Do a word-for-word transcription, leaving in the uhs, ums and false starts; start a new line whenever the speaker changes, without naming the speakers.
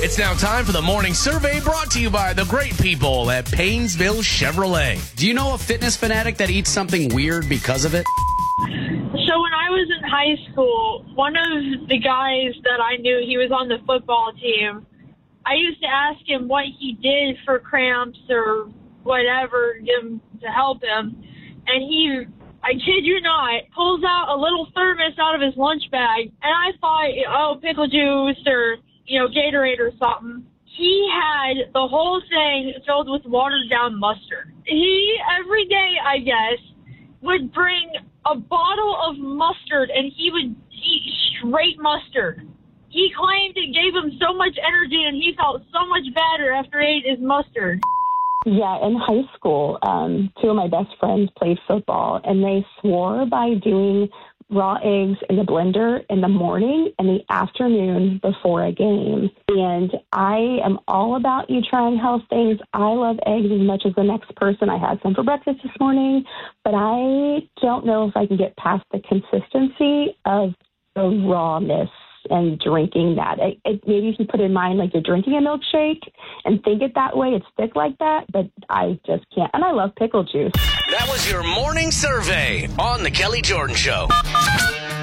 It's now time for the morning survey brought to you by the great people at Paynesville Chevrolet.
Do you know a fitness fanatic that eats something weird because of it?
So when I was in high school, one of the guys that I knew, he was on the football team. I used to ask him what he did for cramps or whatever him to help him. And he, I kid you not, pulls out a little thermos out of his lunch bag. And I thought, oh, pickle juice or, you know, Gatorade or something. He had the whole thing filled with watered down mustard. He, every day, I guess, would bring a bottle of mustard and he would eat straight mustard. He claimed it gave him so much energy and he felt so much better after he ate his mustard.
Yeah, in high school, um, two of my best friends played football, and they swore by doing raw eggs in the blender in the morning and the afternoon before a game. And I am all about you trying health things. I love eggs as much as the next person. I had some for breakfast this morning, but I don't know if I can get past the consistency of the rawness and drinking that. It, it, maybe if you put in mind like you're drinking a milkshake and think it that way, it's thick like that, but I just can't. And I love pickle juice.
That was your morning survey on The Kelly Jordan Show.